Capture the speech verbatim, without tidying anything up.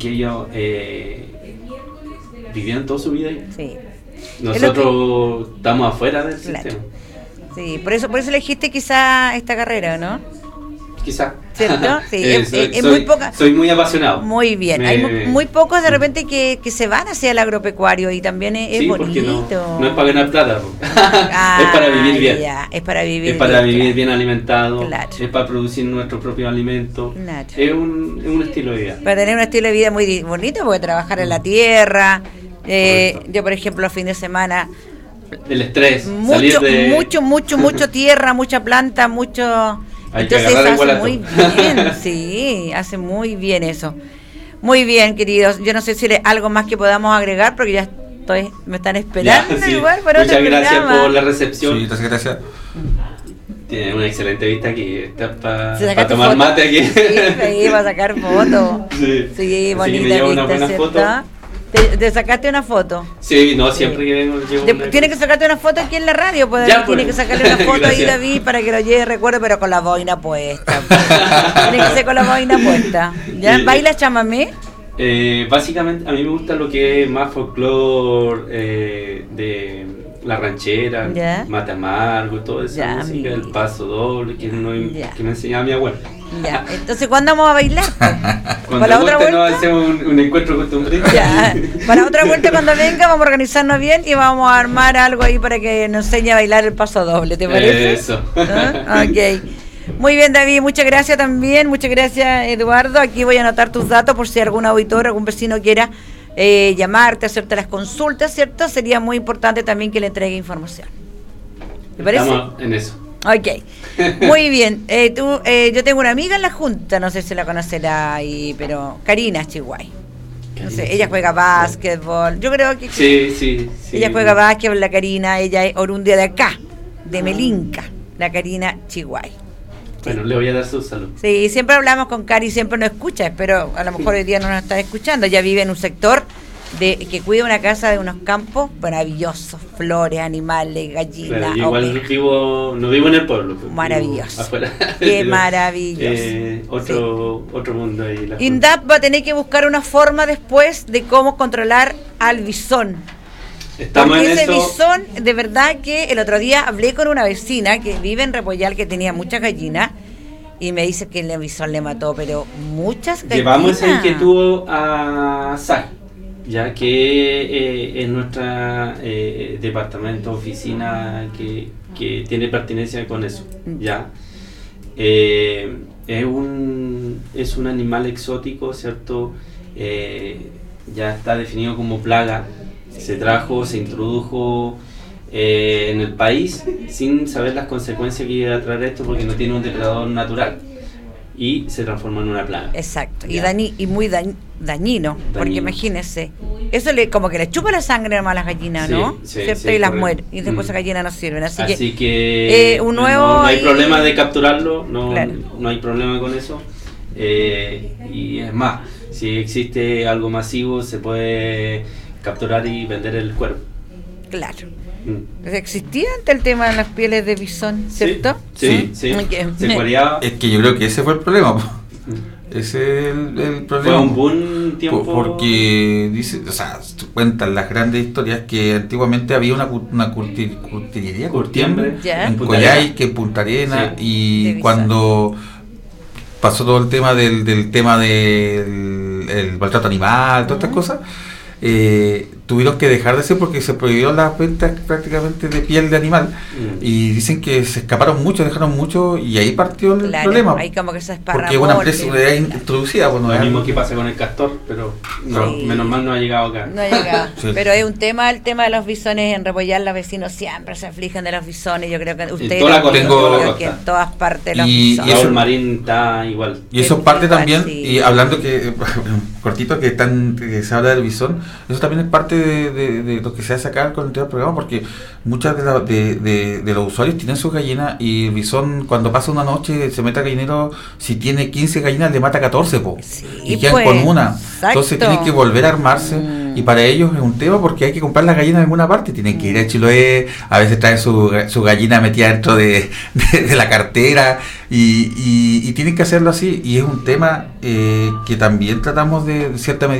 que ellos eh, vivieron toda su vida ahí. Sí. Nosotros que... estamos afuera del claro. sistema. Sí, por eso, por eso elegiste quizá esta carrera, ¿no? Quizá. ¿Cierto? Sí, eh, es, soy, es, es soy, muy poca. Soy muy apasionado. Muy bien. Me... Hay muy, muy pocos de repente que, que se van hacia el agropecuario y también es, sí, es bonito. No, no es para ganar plata. Ah, es para vivir bien. Ya, es para vivir Es para bien, vivir claro. bien alimentado. Claro. Es para producir nuestro propio alimento. Claro. Es un, es un estilo de vida. Para tener un estilo de vida muy bonito, porque trabajar en la tierra. Eh, yo, por ejemplo, los fines de semana. El estrés. Mucho, salir de... mucho, mucho, mucho tierra, mucha planta, mucho. Hay Entonces que agarrar hace igual muy bien, sí, hace muy bien eso. Muy bien, queridos. Yo no sé si hay algo más que podamos agregar, porque ya estoy, me están esperando ya, sí. igual para Muchas otro gracias programa. por la recepción. Sí, muchas gracias. Tiene una excelente vista aquí. Está para pa tomar foto? mate aquí. Sí, sí, para sacar fotos. Sí, Sí, bonita me llevo vista, una buena ¿cierto? foto. ¿Te, te sacaste una foto? Sí, no, siempre que vengo llevo De, una... Tienes que sacarte una foto aquí en la radio, pues Ya, tiene pues. que sacarle una foto ahí, Gracias. David, para que lo lleve recuerdo, pero con la boina puesta. Tiene que ser con la boina puesta. ¿Ya? Sí. ¿Bailas chamamé? Eh, básicamente, a mí me gusta lo que es más folclore, eh, de la ranchera, Ya. mate amargo, toda esa Ya, música, el mira. paso doble que, no, Ya. que me enseñaba mi abuela. Ya. Entonces, ¿cuándo vamos a bailar? Cuando ¿Para la otra guste, nos vuelta? hacemos un, un encuentro costumbrista. Ya. Para otra vuelta cuando venga vamos a organizarnos bien y vamos a armar algo ahí para que nos enseñe a bailar el paso doble, ¿te parece? Eso. ¿Ah? Ok. Muy bien, David, muchas gracias también, muchas gracias, Eduardo. Aquí voy a anotar tus datos por si algún auditor, algún vecino quiera eh, llamarte, hacerte las consultas, ¿cierto? Sería muy importante también que le entregue información. ¿Te parece? Estamos en eso. Ok, muy bien. Eh, tú, eh, yo tengo una amiga en la Junta, no sé si la conocerá ahí, pero Karina Chihuay. No sé, ella juega básquetbol. Yo creo que Sí, sí, sí. ella juega básquetbol, la Karina, ella es orundia de acá, de Melinca, la Karina Chihuay. Bueno, le voy a dar su salud. Sí, siempre hablamos con Cari, siempre nos escucha, espero a lo mejor hoy día no nos está escuchando. Ella vive en un sector de que cuida una casa de unos campos maravillosos, flores, animales, gallinas, Claro, yo igual ovejas. vivo, no vivo en el pueblo. Vivo Maravilloso. afuera. Qué Pero, maravilloso. eh, otro, otro mundo ahí. la INDAP va a tener que buscar una forma después de cómo controlar al bisón. Estamos Porque en ese eso. bisón, de verdad que el otro día hablé con una vecina que vive en Repollal, que tenía muchas gallinas, y me dice que el bisón le mató, pero muchas gallinas. Llevamos esa inquietud a S A C, ya que eh, es nuestra eh, departamento, oficina que, que tiene pertinencia con eso. Ya eh, es un es un animal exótico, ¿cierto? Eh, ya está definido como plaga. Se trajo, se introdujo eh, en el país sin saber las consecuencias que iba a traer esto, porque no tiene un depredador natural y se transformó en una plaga. Exacto, y, Ya. dañi, y muy dañ, dañino, porque Dañino. imagínense, eso le como que le chupa la sangre nomás a las gallinas, Sí, ¿no? sí, ¿Cierto? sí, y las correcto. muere, y después Mm. esas gallinas no sirven, así, Así que, que, eh, un no- nuevo no, hay ahí- problema de capturarlo, no, Claro. no hay problema con eso. Eh, y es más, si existe algo masivo, se puede capturar y vender el cuero. claro. Mm. Existía antes el tema de las pieles de bisón, ¿cierto? Sí, sí. Ok. Se cuareaba. Es que yo creo que ese fue el problema, po. Mm. Ese es el, el problema. Fue un buen tiempo. Po- Porque dice, o sea, cuentan las grandes historias que antiguamente había una, cu- una curti- curtillería, curtiembre, Ya. en Punta Coyhaique, en Punta Arenas, Sí. De y Bisón. cuando pasó todo el tema del, del tema del el maltrato animal, todas estas Ujú. cosas, eh, tuvieron que dejar de ser porque se prohibieron las ventas prácticamente de piel de animal. Mm. Y dicen que se escaparon mucho, dejaron mucho, y ahí partió el Claro, problema. ahí como que se esparramó. Porque es una el empresa tema, una idea claro. introducida, bueno, Lo es mismo algo- que pasa con el castor, pero no, Sí. menos mal no ha llegado acá. No ha llegado. Sí. Pero es un tema, el tema de los bisones en Repollal, los vecinos siempre se afligen de los bisones. Yo creo que ustedes toda la también, costa, yo toda la creo que costa. en todas partes los Y- y bisones. eso- Raúl Marín está igual. Y eso Es parte igual, también, sí. y hablando que, cortito, que, están, que se habla del bisón, eso también es parte de, de- de lo que se hace acá con el tema del programa, porque muchas de, la- de, de- de los usuarios tienen sus gallinas, y el bisón cuando pasa una noche se mete al gallinero, si tiene quince gallinas le mata catorce, po, Sí, y quedan pues, con una. exacto. Entonces tienen que volver a armarse, Mm. Mm. Y para ellos es un tema porque hay que comprar las gallinas en alguna parte. Tienen que ir a Chiloé, a veces traen su, su gallina metida dentro de, de, de la cartera y, y, y tienen que hacerlo así. Y es un tema eh, que también tratamos de, de cierta medida